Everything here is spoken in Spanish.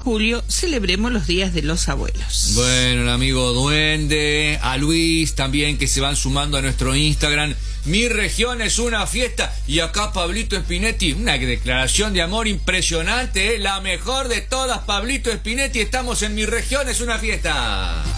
julio celebremos los días de los abuelos. Bueno, el amigo Duende, a Luis también, que se van sumando a nuestro Instagram. Mi región es una fiesta. Y acá Pablito Spinetti, una declaración de amor impresionante, ¿eh? La mejor de todas, Pablito Spinetti. Estamos en Mi región es una fiesta.